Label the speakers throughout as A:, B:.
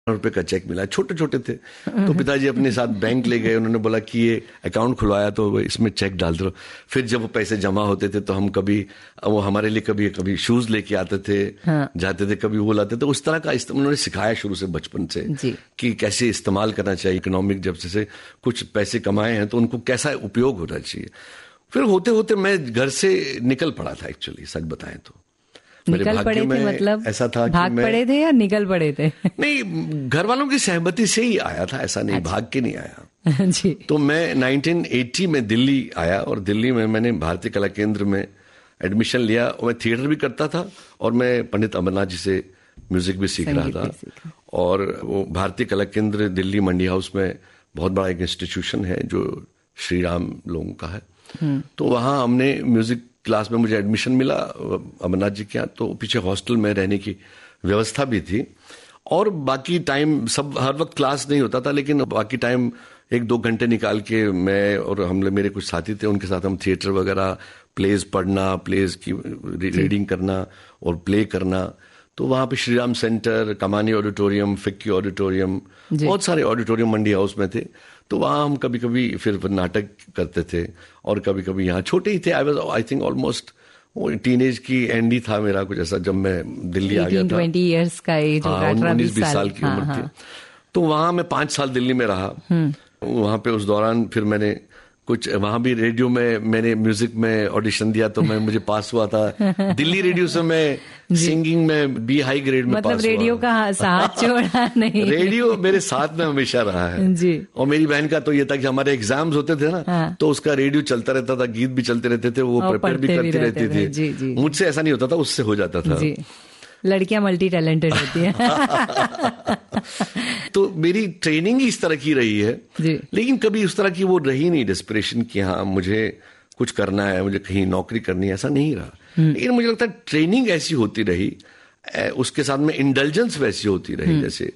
A: रुपए का चेक मिला, छोटे छोटे थे। तो पिताजी अपने साथ बैंक ले गए, उन्होंने बोला कि ये अकाउंट खुलवाया तो इसमें चेक डाल दो। फिर जब वो पैसे जमा होते थे तो हम कभी वो हमारे लिए कभी शूज लेके आते थे, जाते थे, कभी वो लाते थे। उस तरह का उन्होंने सिखाया शुरू से, बचपन से, कि कैसे इस्तेमाल करना चाहिए इकोनॉमिक, जब से कुछ पैसे कमाए हैं तो उनको कैसा उपयोग होना चाहिए। फिर होते होते मैं घर से निकल पड़ा था, एक्चुअली सच बताएं तो।
B: निकल पड़े थे मतलब
A: ऐसा था
B: भाग पड़े थे या निकल पड़े थे?
A: नहीं, घर वालों की सहमति से ही आया था, ऐसा नहीं भाग के नहीं आया
B: जी।
A: तो मैं 1980 में दिल्ली आया और दिल्ली में मैंने भारतीय कला केंद्र में एडमिशन लिया। और मैं थिएटर भी करता था और मैं पंडित अमरनाथ जी से म्यूजिक भी सीख रहा था। और वो भारतीय कला केंद्र दिल्ली मंडी हाउस में बहुत बड़ा एक इंस्टीट्यूशन है जो श्री राम लोगों का है। तो वहाँ हमने म्यूजिक क्लास में मुझे एडमिशन मिला अमरनाथ जी के यहाँ। तो पीछे हॉस्टल में रहने की व्यवस्था भी थी और बाकी टाइम सब हर वक्त क्लास नहीं होता था, लेकिन बाकी टाइम 1-2 घंटे निकाल के मैं और मेरे कुछ साथी थे, उनके साथ हम थिएटर वगैरह, प्लेज पढ़ना, प्लेज की रीडिंग करना और प्ले करना। तो वहाँ पे श्रीराम सेंटर, कमानी ऑडिटोरियम, फिक्की ऑडिटोरियम, बहुत सारे ऑडिटोरियम मंडी हाउस में थे। तो वहाँ हम कभी कभी फिर नाटक करते थे और कभी कभी यहाँ छोटे ही थे। आई थिंक ऑलमोस्ट टीनेज की एंड ही था मेरा कुछ ऐसा, जब मैं दिल्ली आ गया था।
B: 20 इयर्स का एज होगा,
A: 19-20 साल की उम्र थी। तो वहाँ मैं 5 साल दिल्ली में रहा। वहाँ पे उस दौरान फिर मैंने कुछ वहाँ भी रेडियो में मैंने म्यूजिक में ऑडिशन दिया तो मुझे पास हुआ था। दिल्ली रेडियो से मैं सिंगिंग में बी हाई ग्रेड में
B: मतलब
A: पास
B: रेडियो
A: हुआ।
B: का साथ छोड़ा नहीं।
A: रेडियो मेरे साथ में हमेशा रहा है
B: जी।
A: और मेरी बहन का तो ये था कि हमारे एग्जाम्स होते थे ना, तो उसका रेडियो चलता रहता था, गीत भी चलते रहते थे, वो प्रिपेयर भी करती रहती थी। मुझसे ऐसा नहीं होता था, उससे हो जाता था।
B: लड़कियां मल्टी टैलेंटेड होती हैं।
A: तो मेरी ट्रेनिंग ही इस तरह की रही है
B: जी।
A: लेकिन कभी उस तरह की वो रही नहीं डेस्परेशन कि हाँ मुझे कुछ करना है, मुझे कहीं नौकरी करनी है, ऐसा नहीं रहा। लेकिन मुझे लगता है ट्रेनिंग ऐसी होती रही, उसके साथ में इंडल्जेंस वैसी होती रही,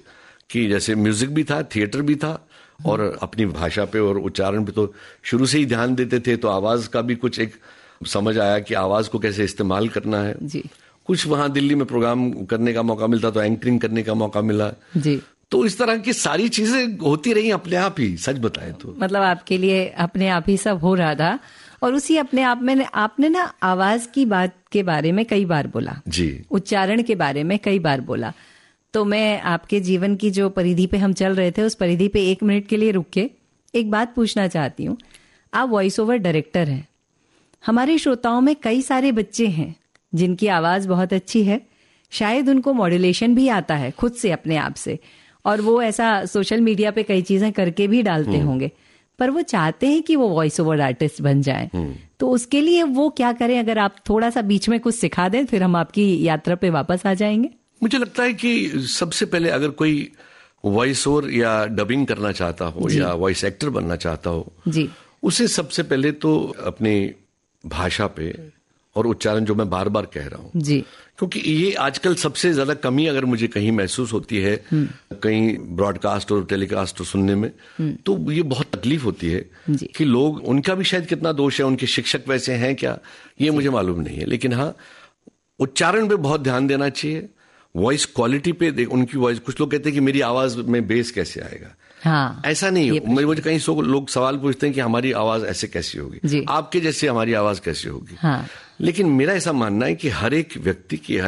A: जैसे म्यूजिक भी था, थिएटर भी था और अपनी भाषा पे और उच्चारण पे तो शुरू से ही ध्यान देते थे। तो आवाज का भी कुछ एक समझ आया कि आवाज को कैसे इस्तेमाल करना है
B: जी।
A: कुछ वहां दिल्ली में प्रोग्राम करने का मौका मिलता तो एंकरिंग करने का मौका मिला
B: जी।
A: तो इस तरह की सारी चीजें होती रही अपने आप ही, सच बताएं तो।
B: मतलब आपके लिए अपने आप ही सब हो रहा था और उसी अपने आप में आपने ना आवाज की बात के बारे में कई बार बोला
A: जी,
B: उच्चारण के बारे में कई बार बोला। तो मैं आपके जीवन की जो परिधि पे हम चल रहे थे उस परिधि पे 1 मिनट के लिए रुक के एक बात पूछना चाहती हूँ। आप वॉइस ओवर डायरेक्टर हैं, हमारे श्रोताओं में कई सारे बच्चे हैं जिनकी आवाज बहुत अच्छी है, शायद उनको मॉड्यूलेशन भी आता है खुद से अपने आप से और वो ऐसा सोशल मीडिया पे कई चीजें करके भी डालते होंगे, पर वो चाहते हैं कि वो वॉइस ओवर आर्टिस्ट बन जाएं। तो उसके लिए वो क्या करें? अगर आप थोड़ा सा बीच में कुछ सिखा दें फिर हम आपकी यात्रा पे वापस आ जाएंगे।
A: मुझे लगता है कि सबसे पहले अगर कोई वॉइस ओवर या डबिंग करना चाहता हो या वॉइस एक्टर बनना चाहता हो
B: जी,
A: उसे सबसे पहले तो अपनी भाषा पे और उच्चारण, जो मैं बार बार कह रहा हूं
B: जी,
A: क्योंकि ये आजकल सबसे ज्यादा कमी अगर मुझे कहीं महसूस होती है कहीं ब्रॉडकास्ट और टेलीकास्ट सुनने में, तो ये बहुत तकलीफ होती है कि लोग, उनका भी शायद कितना दोष है, उनके शिक्षक वैसे हैं क्या, ये मुझे मालूम नहीं है, लेकिन हाँ उच्चारण पे बहुत ध्यान देना चाहिए, वॉइस क्वालिटी पे उनकी वॉइस। कुछ लोग कहते हैं कि मेरी आवाज में बेस कैसे आएगा,
B: हाँ,
A: ऐसा नहीं। मुझे कहीं लोग सवाल पूछते हैं कि हमारी आवाज ऐसे कैसी होगी, आपके जैसे हमारी आवाज कैसी होगी,
B: हाँ।
A: लेकिन मेरा ऐसा मानना है कि हर एक व्यक्ति की,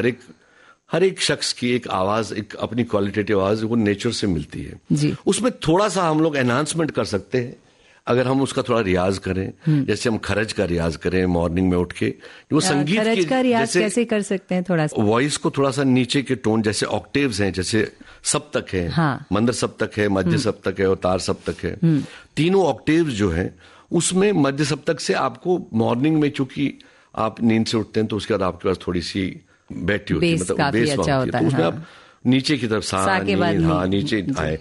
A: हर एक शख्स की एक आवाज, एक अपनी क्वालिटेटिव आवाज वो नेचर से मिलती है
B: जी।
A: उसमें थोड़ा सा हम लोग एनहांसमेंट कर सकते हैं अगर हम उसका थोड़ा रियाज करें। जैसे हम खरज का रियाज करें मॉर्निंग में उठ के, वो संगीत
B: खरज का रियाज कैसे कर सकते हैं? थोड़ा सा
A: वॉइस को थोड़ा सा नीचे के टोन, जैसे ऑक्टेव्स हैं, जैसे सप्तक है,
B: हाँ।
A: मंद्र सप्तक है, मध्य सप्तक है और तार सप्तक है। तीनों ऑक्टेव्स जो हैं उसमें मध्य सप्तक से आपको मॉर्निंग में, चूंकि आप नींद से उठते हैं तो उसके बाद आपके पास थोड़ी सी बैठी होती है, मतलब बेस अच्छा होता है, तो उसमें आप नीचे की तरफ सा नीचे आए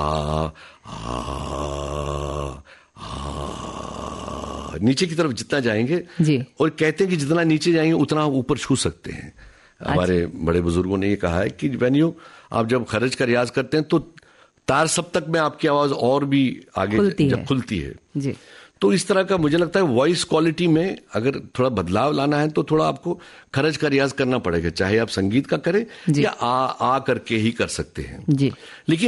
A: नीचे की तरफ जितना जाएंगे और कहते हैं कि जितना नीचे जाएंगे उतना ऊपर छू सकते हैं। हमारे बड़े बुजुर्गों ने ये कहा है कि आप जब खरज का रियाज करते हैं तो तार सप्तक में आपकी आवाज और भी आगे खुलती है
B: जी।
A: तो इस तरह का मुझे लगता है वॉइस क्वालिटी में अगर थोड़ा बदलाव लाना है तो थोड़ा आपको खरज का रियाज करना पड़ेगा, चाहे आप संगीत का करें या आ करके ही कर सकते हैं।
B: जी।
A: लेकिन